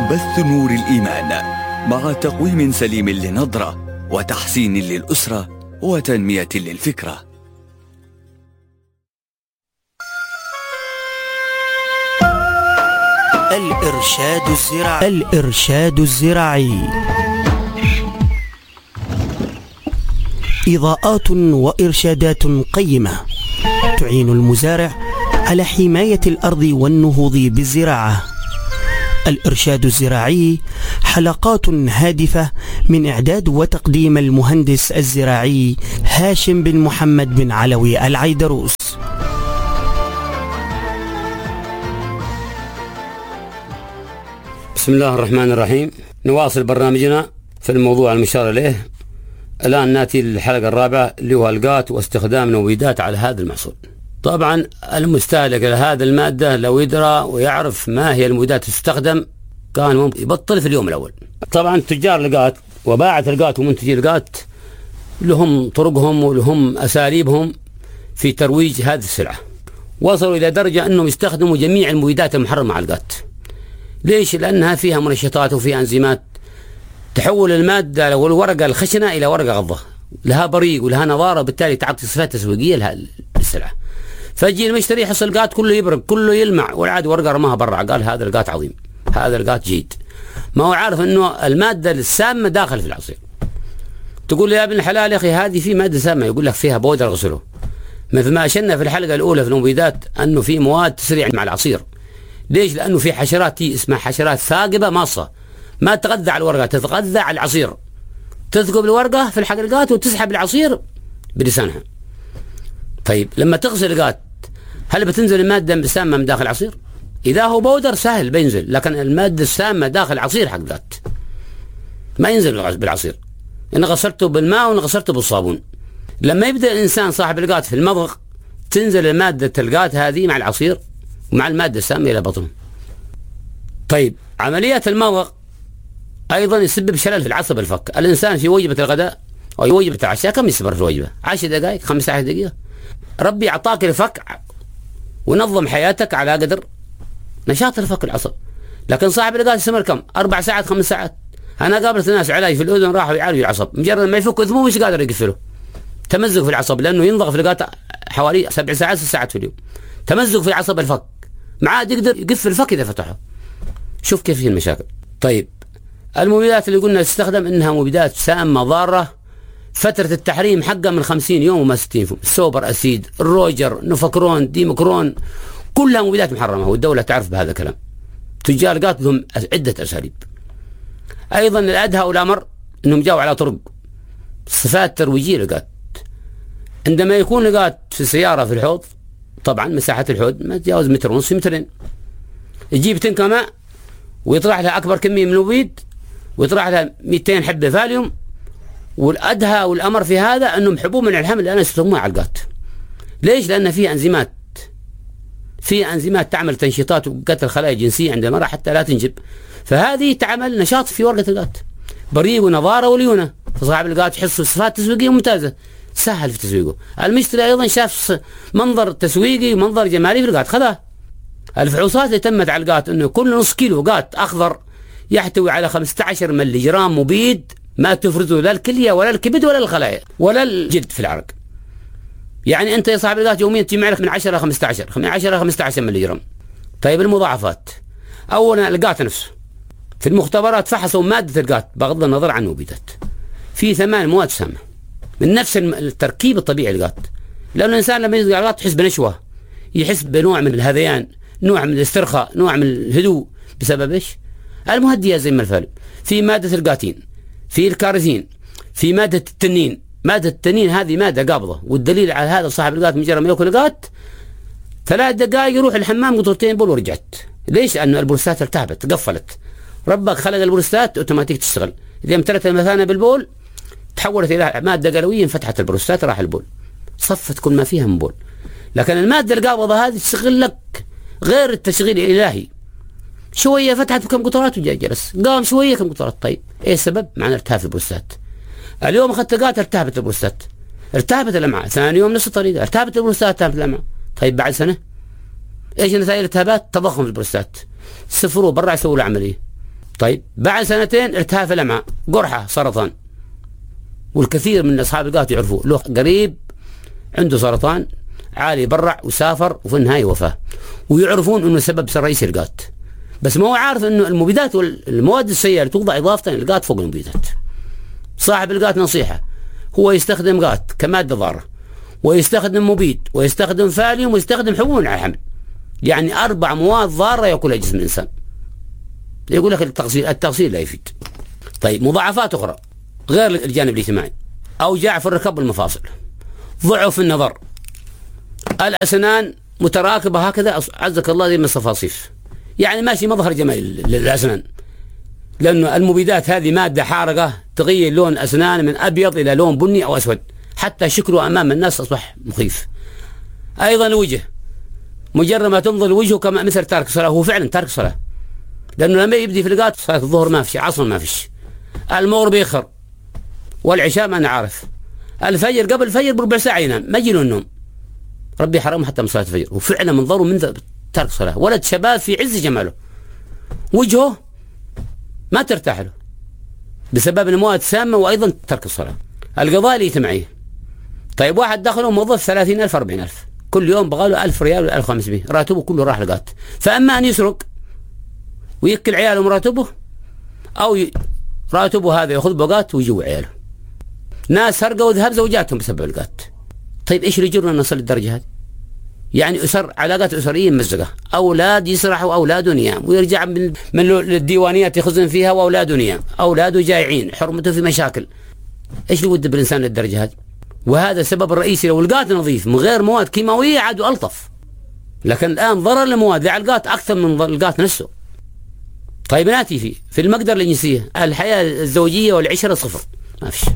بث نور الإيمان مع تقويم سليم للنظرة وتحسين للأسرة وتنمية للفكرة. الإرشاد الزراعي إضاءات وإرشادات قيمة تعين المزارع على حماية الأرض والنهوض بالزراعة. الإرشاد الزراعي حلقات هادفة من إعداد وتقديم المهندس الزراعي هاشم بن محمد بن علوي العيدروس. بسم الله الرحمن الرحيم. نواصل برنامجنا في الموضوع المشار إليه. الآن نأتي للحلقة الرابعة اللي هو القات واستخدام المبيدات على هذا المحصول. طبعا المستهلك لهذه المادة لو يدرى ويعرف ما هي المبيدات تستخدم كان يبطل في اليوم الأول. طبعا تجار القات وباعة القات ومنتجي القات لهم طرقهم ولهم أساليبهم في ترويج هذه السلعة. وصلوا إلى درجة أنهم يستخدموا جميع المبيدات المحرمة على القات. ليش؟ لأنها فيها منشطات وفيها أنزيمات تحول المادة والورقة الخشنة إلى ورقة غضة، لها بريق ولها نضارة، بالتالي تعطي صفات تسويقية لها السلعة. فجي المشتري يحصل القات كله يبرق كله يلمع، والعاد ورقة رماها برا قال هذا القات عظيم، هذا القات جيد. ما هو عارف أنه المادة السامة داخل في العصير. تقول يا ابن الحلال يا أخي هذه في مادة سامة، يقول لك فيها بودر غسله. مثل ما أشرنا في الحلقة الأولى في المبيدات أنه في مواد تسرع مع العصير. ليش؟ لأنه في حشرات اسمها حشرات ثاقبة ماصة ما تتغذى على الورقة، تتغذى على العصير، تثقب الورقة في الحلقات وتسحب العصير بلسانها. طيب لما تغسل القات هل بتنزل المادة السامة من داخل العصير؟ إذا هو بودر سهل بينزل، لكن المادة السامة داخل العصير حق القات ما ينزل بالعصير، إن غسلته بالماء وإن غسلته بالصابون. لما يبدأ الإنسان صاحب القات في المضغ تنزل المادة القات هذه مع العصير ومع المادة السامة إلى بطنه. طيب عملية المضغ أيضا يسبب شلل في العصب الفك. الإنسان في وجبة الغداء أو وجبة العشاء كم يصبر في الوجبة؟ 10 دقائق 15 دقيقة. ربي أعطاك الفك ونظم حياتك على قدر نشاط الفك العصب. لكن صاحب الغداء يستمر كم؟ 4 ساعات 5 ساعات. أنا قابلت ناس علاج في الأذن راحوا يعالجوا العصب، مجرد ما يفك أذنه مش قادر يقفله، تمزق في العصب، لأنه ينضغ في الغداء حوالي 7 ساعات 6 ساعات في اليوم، تمزق في العصب الفك، ما عاد يقدر يقفل الفك إذا فتحه. شوف كيف هي المشاكل. طيب المبيدات اللي قلنا تستخدم انها مبيدات سامة ضارة، فترة التحريم حقها من 50 يوم وما 60 يوم. السوبر اسيد، الروجر، نوفاكرون، ديموكرون، كلها مبيدات محرمة والدولة تعرف بهذا الكلام. تجار القات لهم عدة اساليب. ايضا الادهى والامر انهم جاوا على طرق صفات ترويجية للقات. عندما يكون القات في سيارة في الحوض، طبعا مساحة الحوض ما تتجاوز 1.5 متر 2 متر، يجيب تنكة ماء ويطرح لها أكبر كمية من المبيد ويطرح لها 200 حبة فاليوم. والأدهى والأمر في هذا أنهم حبوب من الحمل الآن يستخدموها على القات. ليش؟ لأن فيها أنزيمات تعمل تنشيطات وقتل خلايا جنسية عند المرأة حتى لا تنجب، فهذه تعمل نشاط في ورقة القات، بريق ونضارة وليونة. فصاحب القات يحس صفات تسويقية ممتازة، سهل في تسويقه. المشتري أيضا شاف منظر تسويقي ومنظر جمالي في القات خذاه. الفحوصات اللي تمت على القات انه كل نص كيلو قات اخضر يحتوي على 15 ملي جرام مبيد ما تفرزه لا الكليه ولا الكبد ولا الخلايا ولا الجلد في العرق. يعني انت يا صاحب القات يوميا تجمع لك من 10 ل 15 ملي جرام. طيب المضاعفات، اولا القات نفسه في المختبرات فحصوا ماده القات بغض النظر عن المبيدات في 8 مواد سامه من نفس التركيب الطبيعي للقات. لأن الإنسان لما يزق على القات يحس بنشوة، يحس بنوع من الهذيان، نوع من الاسترخاء، نوع من الهدوء، بسبب ايش؟ المهدئة زي ما الفالم. في مادة القاتين، في الكارثين، في مادة التنين. مادة التنين هذه مادة قابضة، والدليل على هذا صاحب القات مجرد ما ياكل القات 3 دقائق يروح الحمام قطرتين بول ورجعت. ليش؟ لأنه البروستات ارتهبت قفلت. ربك خلق البروستات اوتوماتيك تشتغل، إذا امتلت المثانة بالبول تحولت إلى مادة قلوية انفتحت البروستات راح البول، صفت كل ما فيها من بول. لكن المادة القابضة هذه تشتغل لك غير التشغيل الإلهي، شوية فتحت بكم قطرات وجاء جلس، قام شوية كم قطرات. طيب ايه السبب؟ معنى ارتهاب البروستات. اليوم اخذت قات ارتهبت البروستات، ارتهبت الأمعاء، ثاني يوم نفس الطريقة ارتهبت البروستات، ارتهبت الأمعاء. طيب بعد سنة ايش نتائج الالتهابات؟ تضخم البروستات، سفروا برا يسووا له عملية. طيب بعد سنتين ارتهاب في الأمعاء، قرحة، سرطان، والكثير من أصحاب القات يعرفوه له قريب عنده سرطان عالي، برع وسافر وفي النهاية وفاة، ويعرفون أنه سبب رئيسي القات، بس ما هو عارف أنه المبيدات والمواد السيئة اللي توضع إضافة للقات فوق المبيدات. صاحب القات نصيحة، هو يستخدم قات كمادة ضارة، ويستخدم مبيد، ويستخدم فاليوم، ويستخدم حبوب على الحمل، يعني 4 مواد ضارة يأكلها جسم الإنسان. يقول لك التغسيل لا يفيد. طيب مضاعفات أخرى غير الجانب الاجتماعي: أوجاع في الركب والمفاصل، ضعف في النظر، الأسنان متراكبة هكذا عزك الله زي من الصفاصيف، يعني ماشي مظهر جمالي للأسنان، لأنه المبيدات هذه مادة حارقة تغير لون الأسنان من أبيض إلى لون بني أو أسود، حتى شكله أمام الناس أصبح مخيف. أيضا الوجه، مجرد ما تنظر الوجه كما مثل تارك صلاة، هو فعلا تارك صلاة، لأنه لما يبدي في القات صلاة الظهر ما فيش، عصر ما فيش، المغرب يخر، والعشاء ما أنا عارف، الفجر قبل الفجر بربع ساعة ينام، ما يجي له النوم، ربي حرام حتى من صلاة الفجر، وفعلا منظره من تارك صلاة. ولد شباب في عز جماله، وجهه ما ترتاح له بسبب المواد السامة وأيضا ترك الصلاة. القضايا الاجتماعية، طيب واحد دخله موظف 30,000 40,000 كل يوم، بغاله 1000 ريال ولا 1500، راتبه كله راح لقات، فأما أن يسرق ويكل عياله مراتبه، أو راتبه هذا يأخذ بقات ويجوا عياله. ناس سرقوا وذهب زوجاتهم بسبب القات. طيب إيش اللي يجرنا نصل للدرجة هذه؟ يعني علاقات أسرية ممزقة، أولاد يسرحوا أولاده نيام، ويرجع من الديوانيات يخزن فيها وأولاده نيام، أولاده جايعين، حرمته في مشاكل. إيش اللي ود بالإنسان للدرجة هذه؟ وهذا السبب الرئيسي. لو القات نظيف من غير مواد كيماوية عادوا ألطف، لكن الآن ضرر المواد على القات أكثر من القات نفسه. طيب ناتي في المقدرة الجنسية، الحياة الزوجية والعشرة صفر، ما فيش،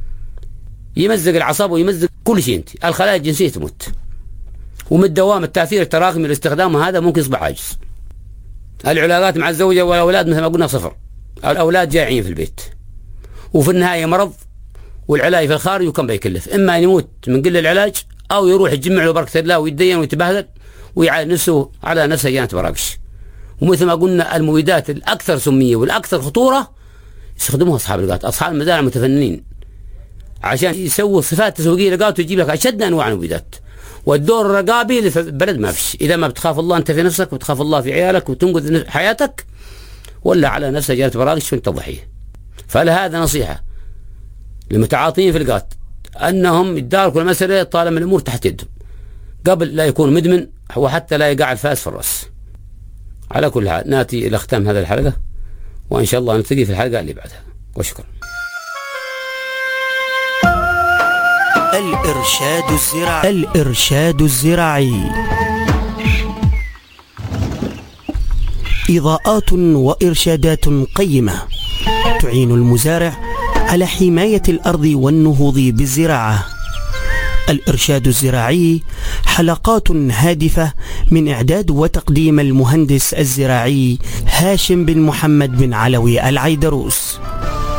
يمزق العصب ويمزق كل شيء، انت الخلايا الجنسية تموت، ومن الدوام التأثير التراكمي الاستخدام هذا ممكن يصبح عاجز. العلاقات مع الزوجة والأولاد مثل ما قلنا صفر، الأولاد جائعين في البيت، وفي النهاية مرض، والعلاج في الخارج وكم بيكلف، إما أن يموت من قلة العلاج، أو يروح يجمع له بركة الله ويتدين ويتبهدل ويعالج نفسه على نفسه جانت براقش. ومثل ما قلنا المبيدات الأكثر سمية والأكثر خطورة يستخدموها أصحاب القات، أصحاب المزارع المتفننين، عشان يسووا صفات تسويقية للقات ويجيب لك أشد أنواع المبيدات. والدور الرقابي اللي في البلد ما فيش. إذا ما بتخاف الله أنت في نفسك وبتخاف الله في عيالك وتنقذ حياتك، ولا على نفسك جانت براقش وانت ضحية. فلهذا نصيحة للمتعاطين في القات أنهم يداركوا المسألة طالما الأمور تحت يدهم، قبل لا يكون مدمن وحتى لا يقع الفاس في الرأس. على كل حال ناتي إلى ختام هذه الحلقة، وإن شاء الله نلتقي في الحلقة اللي بعدها، وشكرا. الإرشاد الزراعي، إضاءات وإرشادات قيمة تعين المزارع على حماية الأرض والنهوض بالزراعة. الإرشاد الزراعي حلقات هادفة من إعداد وتقديم المهندس الزراعي هاشم بن محمد بن علوي العيدروس.